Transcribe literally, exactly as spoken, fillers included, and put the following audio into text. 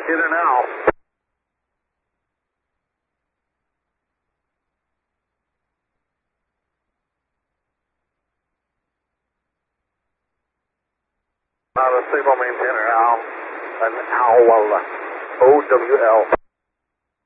Get her now. Now the signal maintainer, Al, and Owl, O W L.